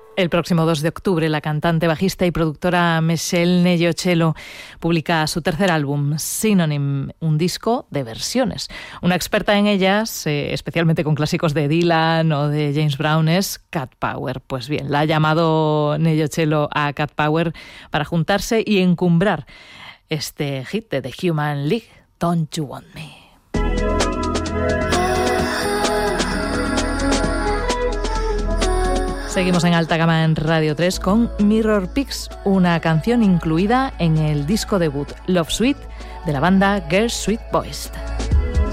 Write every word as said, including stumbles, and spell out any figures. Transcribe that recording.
El próximo dos de octubre, la cantante, bajista y productora Meshel Ndegeocello publica su tercer álbum, Synonym, un disco de versiones. Una experta en ellas, eh, especialmente con clásicos de Dylan o de James Brown, es Cat Power. Pues bien, la ha llamado Ndegeocello a Cat Power para juntarse y encumbrar este hit de The Human League, Don't You Want Me. Seguimos en alta gama en Radio tres con Mirror Pigs, una canción incluida en el disco debut Love Suite de la banda Girls Sweet Boys.